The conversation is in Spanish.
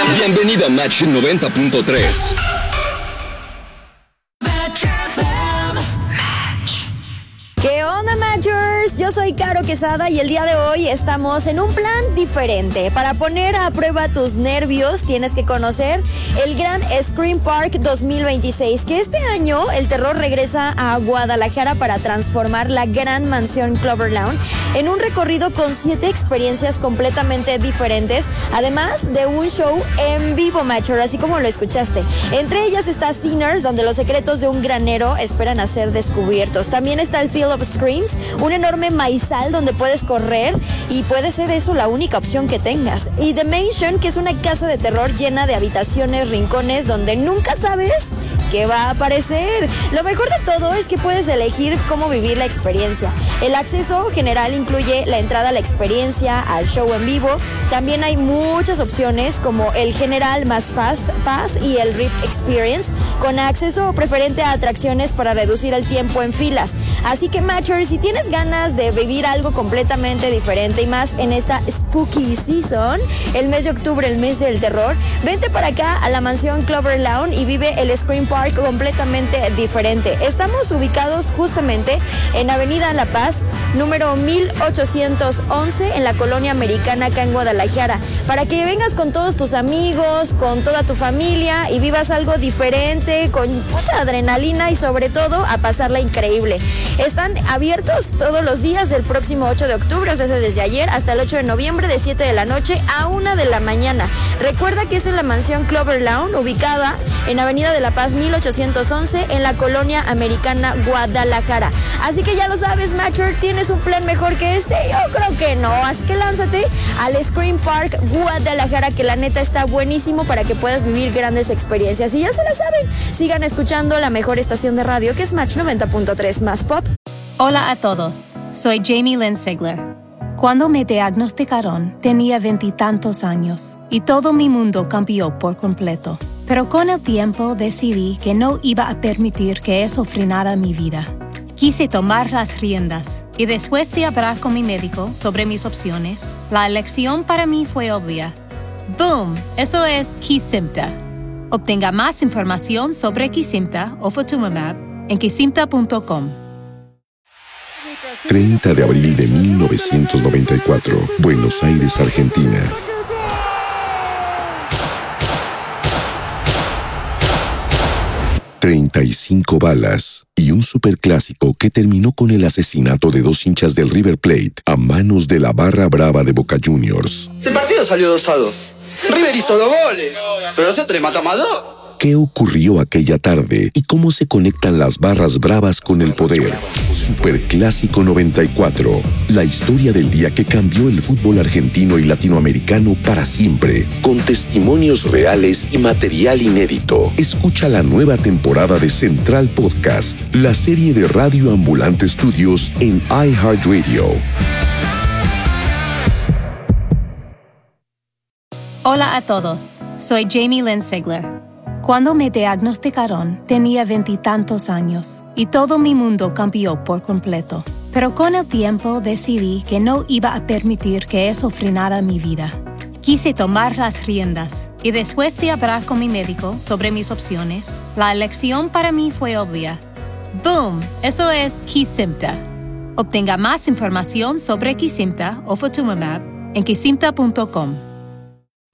Bienvenido a Match 90.3. ¿Qué onda, Matchers? Yo soy Caro Quesada y el día de hoy estamos en un plan diferente. Para poner a prueba tus nervios, tienes que conocer el Gran Scream Park 2026, que este año el terror regresa a Guadalajara para transformar la gran mansión Clover Lawn en un recorrido con 7 experiencias completamente diferentes, además de un show en vivo, Matcher, así como lo escuchaste. Entre ellas está Sinners, donde los secretos de un granero esperan a ser descubiertos. También está el Field of Screams, un enorme maizal donde puedes correr y puede ser eso la única opción que tengas. Y The Mansion, que es una casa de terror llena de habitaciones, rincones, donde nunca sabes qué va a aparecer. Lo mejor de todo es que puedes elegir cómo vivir la experiencia. El acceso general incluye la entrada a la experiencia, al show en vivo. También hay muchas opciones como el general más Fast Pass y el RIP Experience, con acceso preferente a atracciones para reducir el tiempo en filas. Así que, Matcher, si tienes ganas de vivir algo completamente diferente y más en esta Spooky Season, el mes de octubre, el mes del terror, vente para acá a la mansión Clover Lawn y vive el Scream Park completamente diferente. Estamos ubicados justamente en Avenida La Paz, número 1811, en la Colonia Americana, acá en Guadalajara, para que vengas con todos tus amigos, con toda tu familia y vivas algo diferente, con mucha adrenalina y sobre todo a pasarla increíble. Están abiertos todos los días del próximo 8 de octubre, o sea, desde ayer hasta el 8 de noviembre, de 7 de la noche a 1 de la mañana. Recuerda que es en la mansión Clover Lawn, ubicada en Avenida de La Paz 1811, en la Colonia Americana, Guadalajara. Así que ya lo sabes, Matcher, ¿tienes un plan mejor que este? Yo creo que no, así que lánzate al Scream Park Guadalajara, que la neta está buenísimo para que puedas vivir grandes experiencias. Y ya se la saben, sigan escuchando la mejor estación de radio, que es Match 90.3 más pop. Hola a todos, soy Jamie Lynn Sigler. Cuando me diagnosticaron, tenía 20 y tantos años y todo mi mundo cambió por completo. Pero con el tiempo decidí que no iba a permitir que eso frenara mi vida. Quise tomar las riendas y después de hablar con mi médico sobre mis opciones, la elección para mí fue obvia. ¡Boom! Eso es Kesimpta. Obtenga más información sobre Kesimpta o Ofatumumab en kesimpta.com. 30 de abril de 1994, Buenos Aires, Argentina. «35 balas» y un superclásico que terminó con el asesinato de 2 hinchas del River Plate a manos de la barra brava de Boca Juniors. El partido salió 2-2. River hizo 2 goles, pero nosotros le matamos a 2. ¿Qué ocurrió aquella tarde y cómo se conectan las barras bravas con el poder? Superclásico 94, la historia del día que cambió el fútbol argentino y latinoamericano para siempre, con testimonios reales y material inédito. Escucha la nueva temporada de Central Podcast, la serie de Radio Ambulante Studios en iHeartRadio. Hola a todos, soy Jamie Lynn Sigler. Cuando me diagnosticaron, tenía 20 y tantos años y todo mi mundo cambió por completo. Pero con el tiempo decidí que no iba a permitir que eso frenara mi vida. Quise tomar las riendas y después de hablar con mi médico sobre mis opciones, la elección para mí fue obvia. ¡Boom! Eso es Kesimpta. Obtenga más información sobre Kesimpta o Ofatumumab en kesimpta.com.